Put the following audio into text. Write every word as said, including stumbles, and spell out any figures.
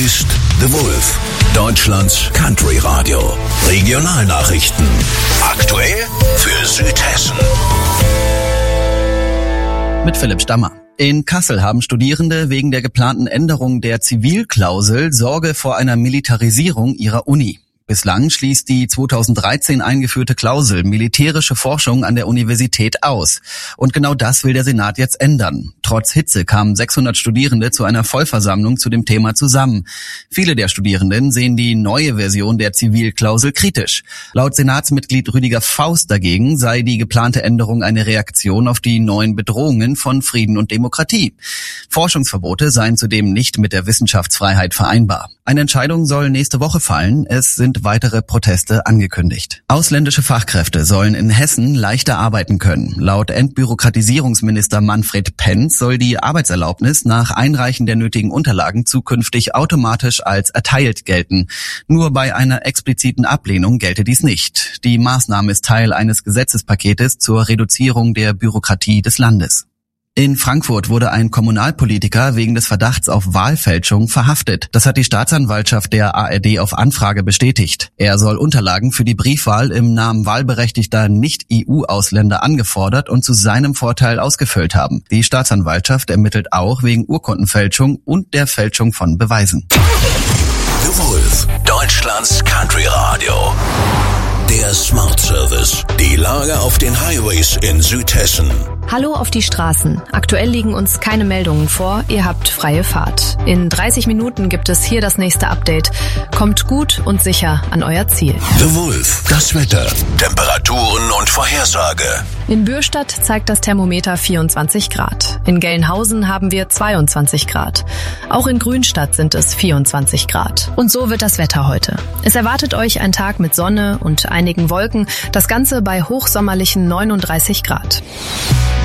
ist The Wolf, Deutschlands Country Radio. Regionalnachrichten. Aktuell für Südhessen. Mit Philipp Stammer. In Kassel haben Studierende wegen der geplanten Änderung der Zivilklausel Sorge vor einer Militarisierung ihrer Uni. Bislang schließt die zweitausenddreizehn eingeführte Klausel militärische Forschung an der Universität aus. Und genau das will der Senat jetzt ändern. Trotz Hitze kamen sechshundert Studierende zu einer Vollversammlung zu dem Thema zusammen. Viele der Studierenden sehen die neue Version der Zivilklausel kritisch. Laut Senatsmitglied Rüdiger Faust dagegen sei die geplante Änderung eine Reaktion auf die neuen Bedrohungen von Frieden und Demokratie. Forschungsverbote seien zudem nicht mit der Wissenschaftsfreiheit vereinbar. Eine Entscheidung soll nächste Woche fallen. Es sind weitere Proteste angekündigt. Ausländische Fachkräfte sollen in Hessen leichter arbeiten können. Laut Entbürokratisierungsminister Manfred Penz soll die Arbeitserlaubnis nach Einreichen der nötigen Unterlagen zukünftig automatisch als erteilt gelten. Nur bei einer expliziten Ablehnung gelte dies nicht. Die Maßnahme ist Teil eines Gesetzespaketes zur Reduzierung der Bürokratie des Landes. In Frankfurt wurde ein Kommunalpolitiker wegen des Verdachts auf Wahlfälschung verhaftet. Das hat die Staatsanwaltschaft der A R D auf Anfrage bestätigt. Er soll Unterlagen für die Briefwahl im Namen wahlberechtigter Nicht-E U-Ausländer angefordert und zu seinem Vorteil ausgefüllt haben. Die Staatsanwaltschaft ermittelt auch wegen Urkundenfälschung und der Fälschung von Beweisen. The Wolf, Deutschlands Country Radio. Der Smart Service. Die Lage auf den Highways in Südhessen. Hallo auf die Straßen. Aktuell liegen uns keine Meldungen vor. Ihr habt freie Fahrt. In dreißig Minuten gibt es hier das nächste Update. Kommt gut und sicher an euer Ziel. The Wolf. Das Wetter. Temperaturen und Vorhersage. In Bürstadt zeigt das Thermometer vierundzwanzig Grad. In Gelnhausen haben wir zweiundzwanzig Grad. Auch in Grünstadt sind es vierundzwanzig Grad. Und so wird das Wetter heute. Es erwartet euch ein Tag mit Sonne und einigen Wolken. Das Ganze bei hochsommerlichen neununddreißig Grad.